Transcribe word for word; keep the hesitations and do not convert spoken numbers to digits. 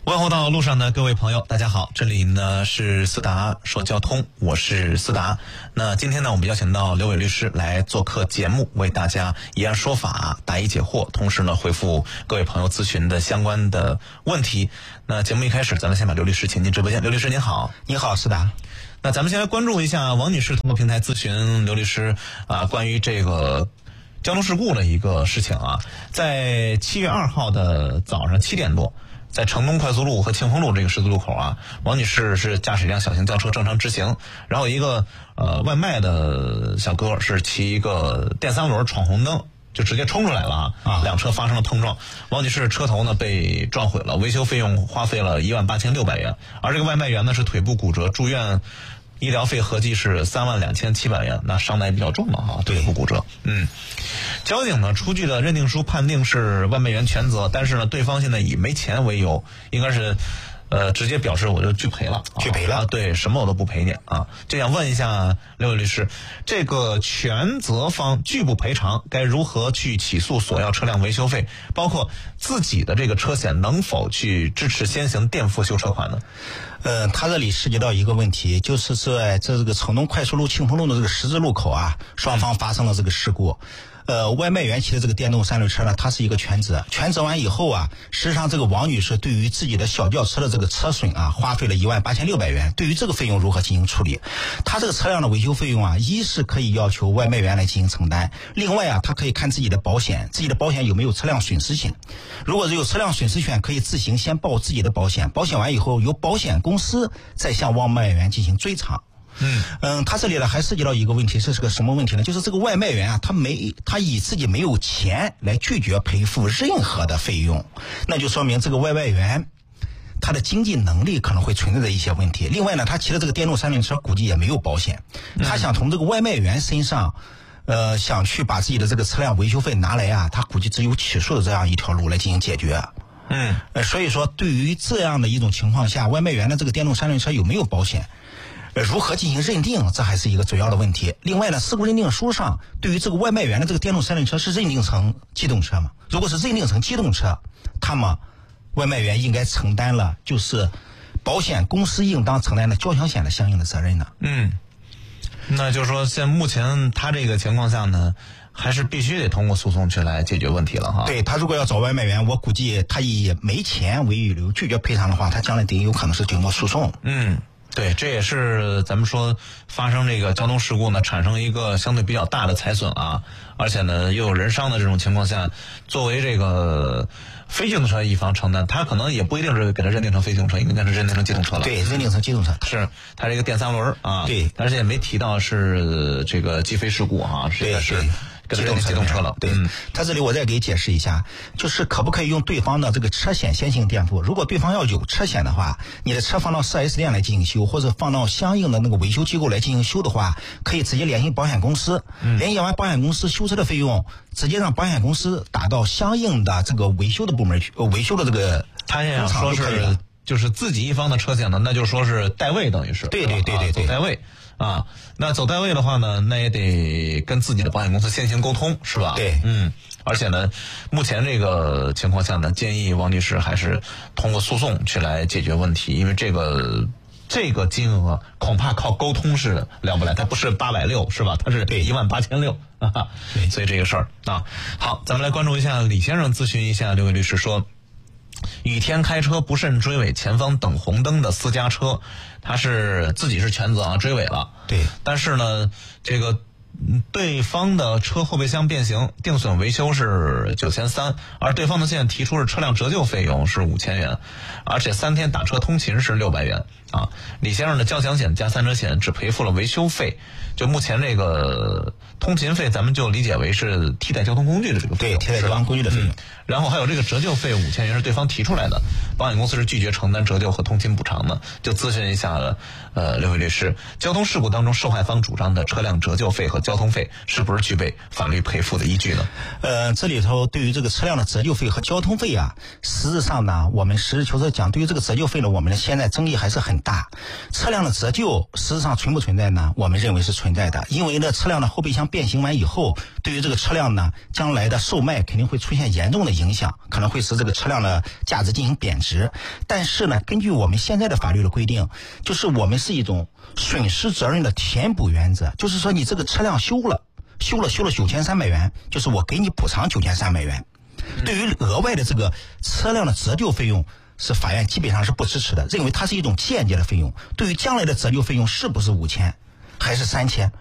问候到路上的各位朋友，大家好，这里呢是思达说交通，我是思达。那今天呢，我们邀请到刘伟律师来做客节目，为大家以案说法，答疑解惑，同时呢回复各位朋友咨询的相关的问题。那节目一开始，咱们先把刘律师请进直播间。刘律师您好。 你好，思达。 那咱们先来关注一下王女士通过平台咨询刘律师啊，关于这个交通事故的一个事情啊，在七月二号的早上七点多。在城东快速路和庆丰路这个十字路口啊，王女士是驾驶一辆小型轿车正常直行，然后一个呃外卖的小哥是骑一个电三轮闯红灯，就直接冲出来了啊，啊两车发生了碰撞，王女士车头呢被撞毁了，维修费用花费了一万八千六百元，而这个外卖员呢是腿部骨折住院。医疗费合计是三万两千七百元，那伤的也比较重了哈，腿部骨折。嗯，交警呢出具的认定书判定是外卖员全责，但是呢，对方现在以没钱为由，应该是呃直接表示我就拒赔了， 拒赔了， 啊，对，什么我都不赔你啊。就想问一下刘伟律师，这个全责方拒不赔偿，该如何去起诉索要车辆维修费？包括自己的这个车险能否去支持先行垫付修车款呢？ 呃，他这里涉及到一个问题，就是在这这个城东快速路、庆丰路的这个十字路口啊，双方发生了这个事故。呃，外卖员骑的这个电动三轮车呢，它是一个全责，全责完以后啊，实际上这个王女士对于自己的小轿车的这个车损啊，花费了一万八千六百元。对于这个费用如何进行处理？他这个车辆的维修费用啊，一是可以要求外卖员来进行承担，另外啊，他可以看自己的保险，自己的保险有没有车辆损失险。如果是有车辆损失险，可以自行先报自己的保险，保险完以后由保险公司再向外卖员进行追偿。嗯嗯，他这里呢还涉及到一个问题，这是个什么问题呢？就是这个外卖员啊，他没他以自己没有钱来拒绝赔付任何的费用，那就说明这个外卖员他的经济能力可能会存在着一些问题。另外呢，他骑的这个电动三轮车估计也没有保险，他想从这个外卖员身上呃想去把自己的这个车辆维修费拿来啊，他估计只有起诉的这样一条路来进行解决。嗯，呃，所以说对于这样的一种情况下，外卖员的这个电动三轮车有没有保险？呃，如何进行认定，这还是一个主要的问题。另外呢，事故认定书上对于这个外卖员的这个电动三轮车是认定成机动车吗？如果是认定成机动车，那么外卖员应该承担了就是保险公司应当承担的交强险的相应的责任呢。 嗯，那就是说，现目前他这个情况下呢，还是必须得通过诉讼去来解决问题了哈。 对，他如果要找外卖员，我估计他以没钱为理由拒绝赔偿的话，他将来得有可能是经过诉讼。 嗯。对，这也是咱们说发生这个交通事故呢，产生一个相对比较大的财损啊，而且呢又有人伤的这种情况下，作为这个非机动车一方承担，他可能也不一定是给他认定成非机动车，应该是认定成机动车了。 对，认定成机动车， 是他这个电三轮啊。 对， 但是也没提到是这个击飞事故哈、啊， 对是。 对机动机动车了， 对， 嗯， 他这里我再给解释一下，就是可不可以用对方的这个车险先行垫付？如果对方要有车险的话，你的车放到 四 S 店来进行修，或者放到相应的那个维修机构来进行修的话，可以直接联系保险公司，嗯、联系完保险公司修车的费用，直接让保险公司打到相应的这个维修的部门去，维修的这个他想说是就是自己一方的车险呢，那就说是代位，等于是对对对对对， 走代位。啊，那走代位的话呢，那也得跟自己的保险公司先行沟通，是吧？ 对， 嗯，而且呢，目前这个情况下呢，建议王女士还是通过诉讼去来解决问题，因为这个这个金额恐怕靠沟通是了不来，它不是八百六，是吧？它是一万八千六啊，所以这个事儿啊，好，咱们来关注一下李先生咨询一下刘伟律师说。雨天开车不慎追尾前方等红灯的私家车，他是自己是全责啊，追尾了。 对， 但是呢，这个对方的车后备箱变形，定损维修是九千三，而对方呢现在提出是车辆折旧费用是五千元，而且三天打车通勤是六百元啊。李先生的交强险加三者险只赔付了维修费，就目前这个通勤费咱们就理解为是替代交通工具的这个费用， 对，替代交通工具的费用。 嗯、然后还有这个折旧费五千元是对方提出来的，保险公司是拒绝承担折旧和通勤补偿的。就咨询一下呃刘伟律师，交通事故当中受害方主张的车辆折旧费和交通费是不是具备法律赔付的依据呢？ 呃，这里头对于这个车辆的折旧费和交通费啊，实质上呢，我们实事求是讲，对于这个折旧费呢，我们现在争议还是很大。车辆的折旧实质上存不存在呢？我们认为是存在的，因为呢，车辆的后备箱变形完以后，对于这个车辆呢，将来的售卖肯定会出现严重的影影响，可能会使这个车辆的价值进行贬值。但是呢，根据我们现在的法律的规定，就是我们是一种损失责任的填补原则，就是说你这个车辆修了，修了修了九千三百元，就是我给你补偿九千三百元。对于额外的这个车辆的折旧费用，是法院基本上是不支持的，认为它是一种间接的费用。对于将来的折旧费用是不是五千还是三千，